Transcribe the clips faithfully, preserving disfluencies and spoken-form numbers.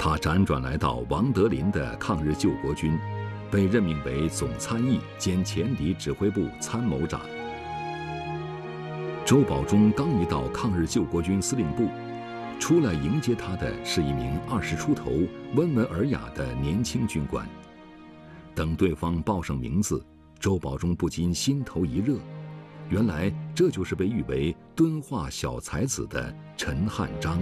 他辗转来到王德林的抗日救国军，被任命为总参议兼前敌指挥部参谋长。周保中刚一到抗日救国军司令部，出来迎接他的是一名二十出头、温文尔雅的年轻军官。等对方报上名字，周保中不禁心头一热，原来这就是被誉为敦化小才子的陈汉章。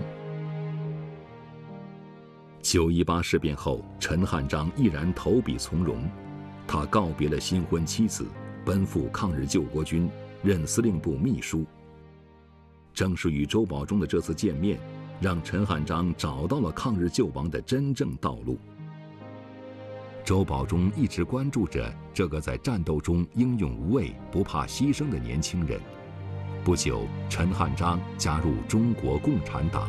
九一八事变后，陈汉章毅然投笔从戎，他告别了新婚妻子，奔赴抗日救国军，任司令部秘书。正是与周保中的这次见面，让陈汉章找到了抗日救亡的真正道路。周保中一直关注着这个在战斗中英勇无畏、不怕牺牲的年轻人。不久，陈汉章加入中国共产党。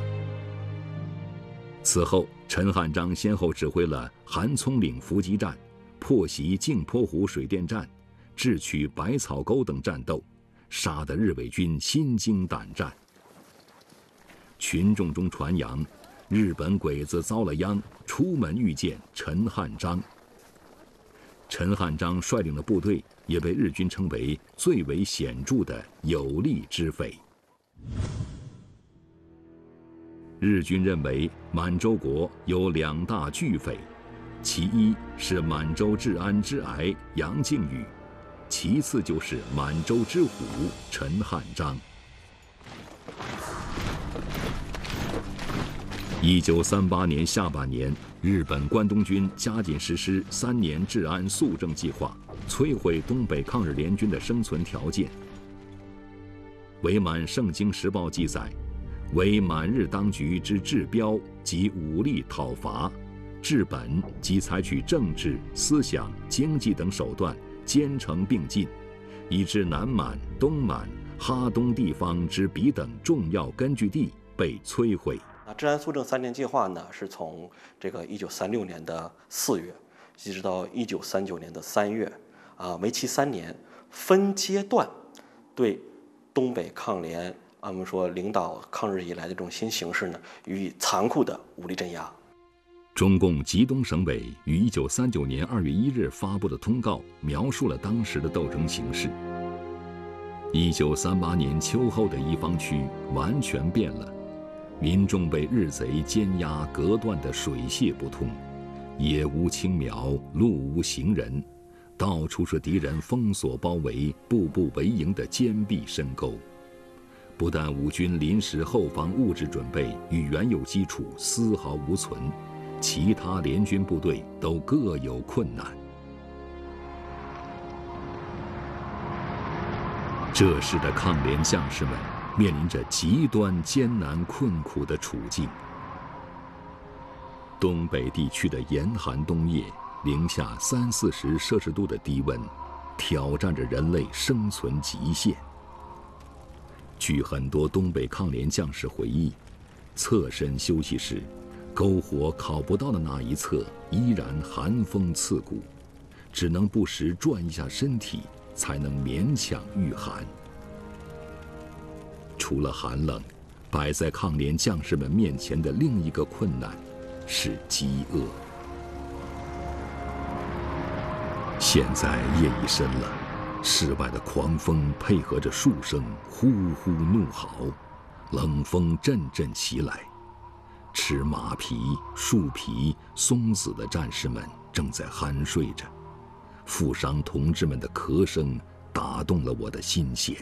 此后，陈汉章先后指挥了韩葱岭伏击战、破袭镜泊湖水电站、智取百草沟等战斗，杀得日伪军心惊胆战。群众中传扬，日本鬼子遭了殃，出门遇见陈汉章。陈汉章率领的部队也被日军称为最为显著的有力之匪。日军认为满洲国有两大巨匪，其一是满洲治安之癌杨靖宇，其次就是满洲之虎陈汉章。一九三八年下半年，日本关东军加紧实施三年治安肃正计划，摧毁东北抗日联军的生存条件。伪满圣经时报记载，为满日当局之治标及武力讨伐，治本即采取政治、思想、经济等手段兼程并进，以致南满、东满、哈东地方之彼等重要根据地被摧毁。 那治安肃正三年计划呢，是从这个一九三六年的四月，一直到一九三九年的三月，啊，为期三年，分阶段对东北抗联，我们说领导抗日以来的这种新形势呢，予以残酷的武力镇压。 中共吉东省委于一九三九年二月一日发布的通告，描述了当时的斗争形势。一九三八年秋后的一方区完全变了。民众被日贼奸压隔断得水泄不通，野无青苗，路无行人，到处是敌人封锁包围、步步为营的坚壁深沟。不但我军临时后方物质准备与原有基础丝毫无存，其他联军部队都各有困难。这时的抗联将士们面临着极端艰难困苦的处境。东北地区的严寒冬夜，零下三四十摄氏度的低温，挑战着人类生存极限。据很多东北抗联将士回忆，侧身休息时，篝火烤不到的那一侧依然寒风刺骨，只能不时转一下身体，才能勉强御寒。除了寒冷，摆在抗联将士们面前的另一个困难是饥饿。现在夜已深了，室外的狂风配合着树声呼呼怒嚎，冷风阵阵袭来。吃马皮、树皮、松子的战士们正在酣睡着，负伤同志们的咳声打动了我的心弦。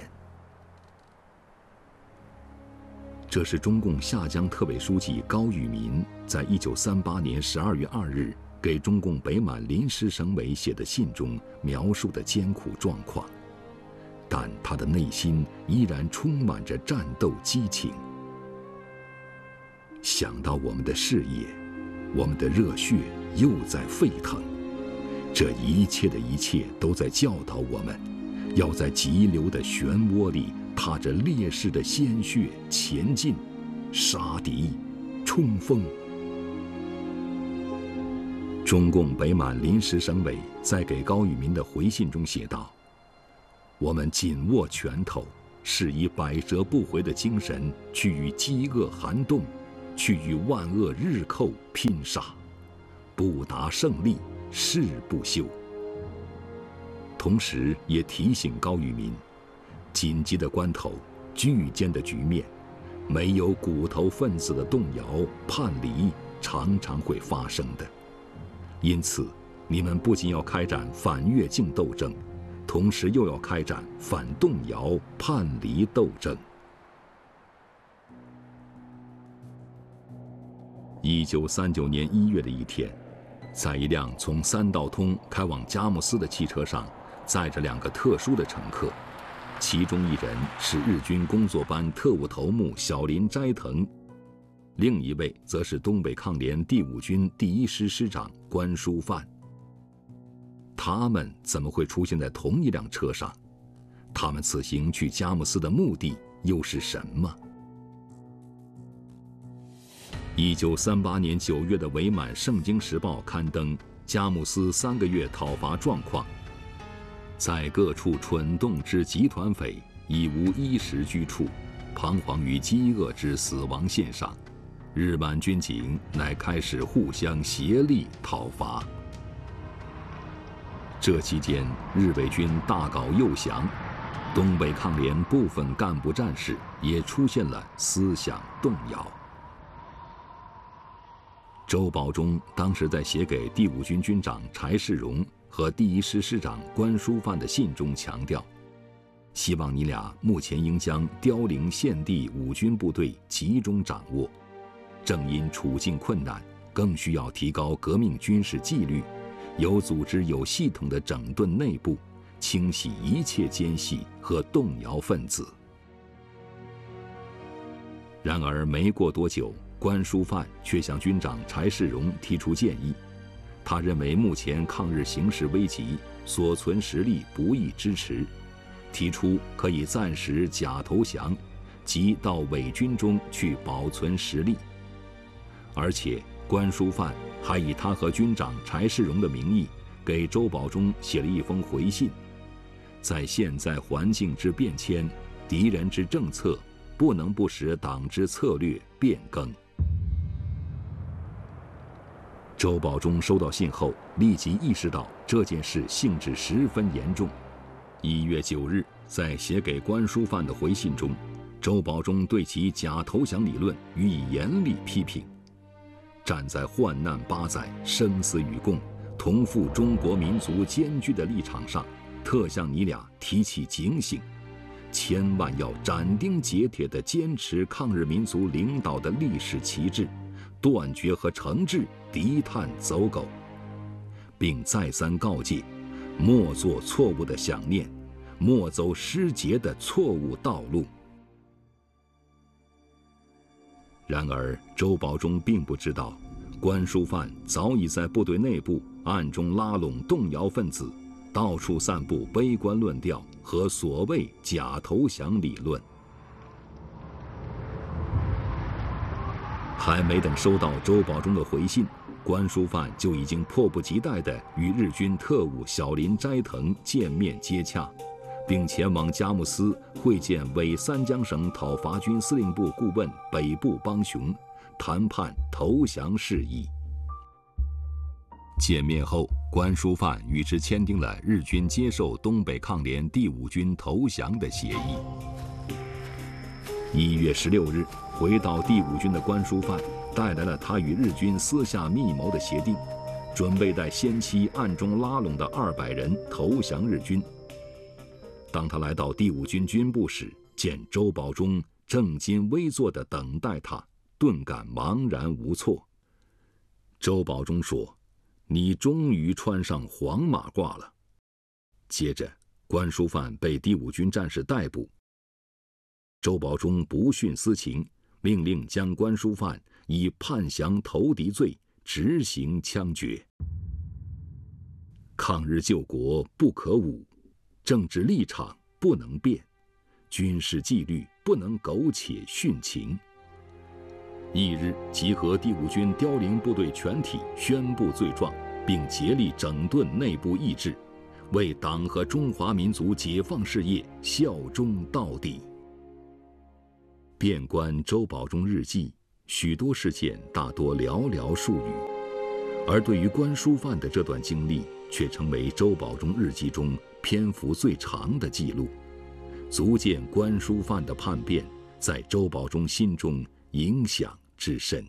这是中共下江特委书记高宇民在一九三八年十二月二日给中共北满临时省委写的信中描述的艰苦状况，但他的内心依然充满着战斗激情。想到我们的事业，我们的热血又在沸腾，这一切的一切都在教导我们，要在急流的漩涡里踏着烈士的鲜血前进，杀敌，冲锋。中共北满临时省委在给高宇民的回信中写道：“我们紧握拳头，是以百折不回的精神去与饥饿寒冻、 去与万恶日寇拼杀，不达胜利誓不休。同时也提醒高玉民，紧急的关头，巨艰的局面，没有骨头分子的动摇叛离，常常会发生的。因此，你们不仅要开展反越境斗争，同时又要开展反动摇叛离斗争。一九三九年一月的一天，在一辆从三道通开往佳木斯的汽车上，载着两个特殊的乘客，其中一人是日军工作班特务头目小林斋藤，另一位则是东北抗联第五军第一师师长关书范。他们怎么会出现在同一辆车上？他们此行去佳木斯的目的又是什么？一九三八年九月的伪满《圣经时报》刊登佳木斯三个月讨伐状况，在各处蠢动之集团匪已无衣食居处，彷徨于饥饿之死亡线上，日满军警乃开始互相协力讨伐。这期间，日伪军大搞诱降，东北抗联部分干部战士也出现了思想动摇。周保中当时在写给第五军军长柴世荣和第一师师长关书范的信中强调，希望你俩目前应将凋零现地五军部队集中掌握，正因处境困难，更需要提高革命军事纪律，有组织有系统地整顿内部，清洗一切奸细和动摇分子。然而没过多久，关书范却向军长柴世荣提出建议，他认为目前抗日形势危急，所存实力不易支持，提出可以暂时假投降，即到伪军中去保存实力。而且关书范还以他和军长柴世荣的名义给周保中写了一封回信，在现在环境之变迁，敌人之政策，不能不使党之策略变更。周保中收到信后，立即意识到这件事性质十分严重。一月九日，在写给关书范的回信中，周保中对其假投降理论予以严厉批评。站在患难八载、生死与共、同赴中国民族艰巨的立场上，特向你俩提起警醒，千万要斩钉截铁地坚持抗日民族领导的历史旗帜，断绝和惩治敌探走狗，并再三告诫，莫做错误的想念，莫走失节的错误道路。然而周保中并不知道，关书范早已在部队内部暗中拉拢动摇分子，到处散布悲观论调和所谓假投降理论。还没等收到周保中的回信，关书范就已经迫不及待地与日军特务小林斋藤见面接洽，并前往佳木斯会见伪三江省讨伐军司令部顾问北部邦雄，谈判投降事宜。见面后，关书范与之签订了日军接受东北抗联第五军投降的协议。一月十六日，回到第五军的关书范带来了他与日军私下密谋的协定，准备在先期暗中拉拢的二百人投降日军。当他来到第五军军部时，见周保中正襟危坐地等待他，顿感茫然无措。周保中说：“你终于穿上黄马褂了。”接着，关书范被第五军战士逮捕。周保中不徇私情，命令将关书范以叛降投敌罪执行枪决。抗日救国不可武，政治立场不能变，军事纪律不能苟且殉情。翌日，集合第五军凋零部队全体，宣布罪状，并竭力整顿内部意志，为党和中华民族解放事业效忠到底。遍观周保中日记， 许多事件大多寥寥数语，而对于关书范的这段经历，却成为周保中日记中篇幅最长的记录，足见关书范的叛变在周保中心中影响之深。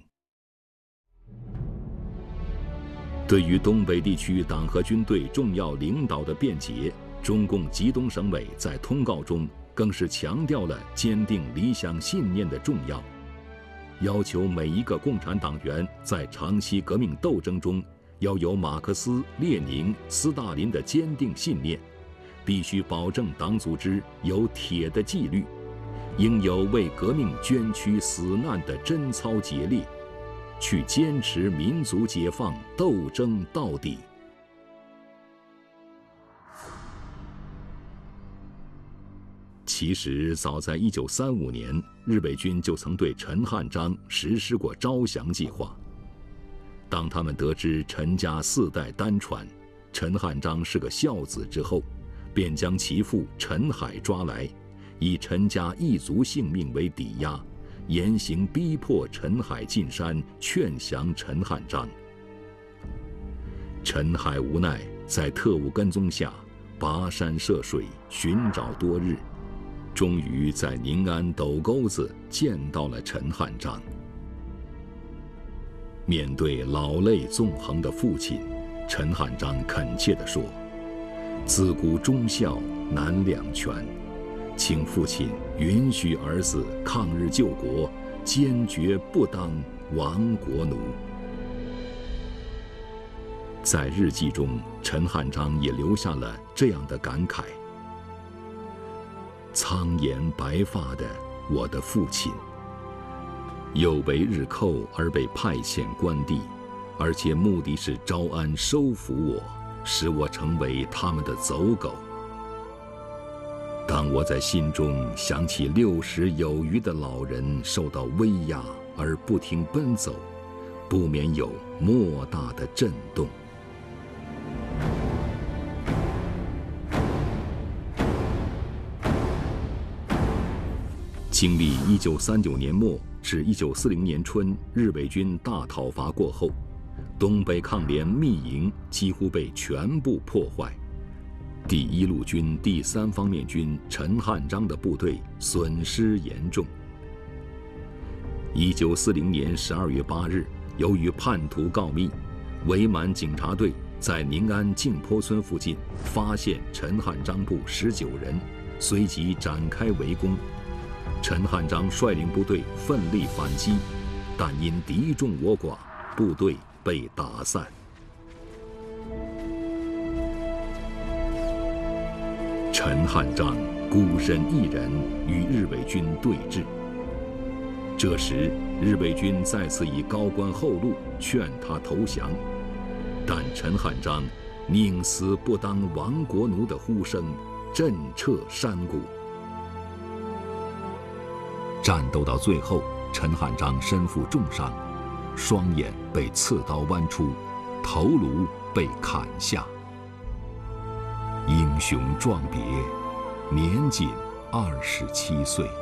对于东北地区党和军队重要领导的变节，中共吉东省委在通告中更是强调了坚定理想信念的重要，要求每一个共产党员在长期革命斗争中要有马克思、列宁、斯大林的坚定信念，必须保证党组织有铁的纪律，应有为革命捐躯死难的贞操节烈，去坚持民族解放斗争到底。其实，早在一九三五年，日伪军就曾对陈汉章实施过招降计划。当他们得知陈家四代单传，陈汉章是个孝子之后，便将其父陈海抓来，以陈家一族性命为抵押，严刑逼迫陈海进山劝降陈汉章。陈海无奈，在特务跟踪下，跋山涉水寻找多日，终于在宁安斗沟子见到了陈汉章。面对老泪纵横的父亲，陈汉章恳切地说：“自古忠孝难两全，请父亲允许儿子抗日救国，坚决不当亡国奴。”在日记中，陈汉章也留下了这样的感慨：“苍颜白发的我的父亲，又为日寇而被派遣关地，而且目的是招安收服我，使我成为他们的走狗。当我在心中想起六十有余的老人受到威压而不停奔走，不免有莫大的震动。”经历一九三九年末至一九四零年春日伪军大讨伐过后，东北抗联密营几乎被全部破坏，第一路军第三方面军陈汉章的部队损失严重。一九四零年十二月八日，由于叛徒告密，伪满警察队在宁安镜坡村附近发现陈汉章部十九人，随即展开围攻。陈汉章率领部队奋力反击，但因敌众我寡，部队被打散。陈汉章孤身一人与日伪军对峙。这时，日伪军再次以高官厚禄劝他投降，但陈汉章宁死不当亡国奴的呼声震彻山谷。战斗到最后，陈汉章身负重伤，双眼被刺刀剜出，头颅被砍下。英雄壮别，年仅二十七岁。